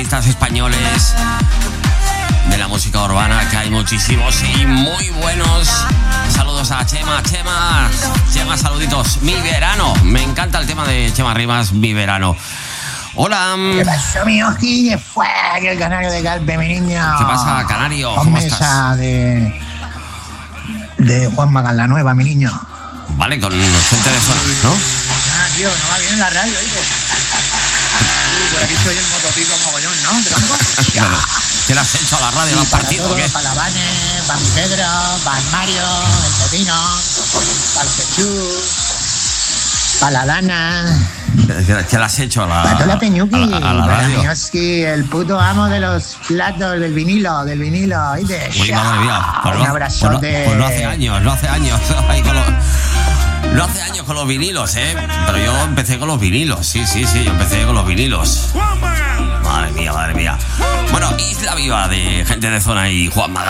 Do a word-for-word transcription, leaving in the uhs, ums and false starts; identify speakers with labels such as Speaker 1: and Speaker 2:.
Speaker 1: artistas españoles de la música urbana, que hay muchísimos y muy buenos. Saludos a Chema, Chema, Chema, saluditos. Mi verano, me encanta el tema de Chema Rivas, mi verano. Hola.
Speaker 2: ¿Qué pasó, mi oji? ¿Qué fue? Aquí el canario de Calpe, mi niño.
Speaker 1: ¿Qué pasa, canario?
Speaker 2: Con
Speaker 1: ¿Cómo
Speaker 2: mesa
Speaker 1: estás?
Speaker 2: de de Juan Magallanueva, mi niño.
Speaker 1: Vale, con gente de zona, ¿no?
Speaker 2: Ah, tío, no va bien en la radio, ¿oíste? Uh, por aquí estoy el motopico mogollón, ¿no? ¿Tronco?
Speaker 1: Bueno, ¿qué le has hecho a la radio? ¿Lo has partido o qué?
Speaker 2: Para la Vane, para mi Pedro, para el Mario, el Pepino, para el Jesús, para la Dana.
Speaker 1: ¿Qué, qué le has hecho a la,
Speaker 2: Para toda la Peñuqui,
Speaker 1: a la, a la
Speaker 2: para
Speaker 1: radio?
Speaker 2: Mioski, el puto amo de los platos, del vinilo, del vinilo, ¿oíste?
Speaker 1: Uy, madre mía. Pues
Speaker 2: Un
Speaker 1: no,
Speaker 2: abrazote.
Speaker 1: pues no, pues no hace años, no hace años. Ahí con los, no hace años con los vinilos, ¿eh? Pero yo empecé con los vinilos, sí, sí, sí, yo empecé con los vinilos. Madre mía, madre mía. Bueno, Isla Viva de gente de zona y Juan Magán.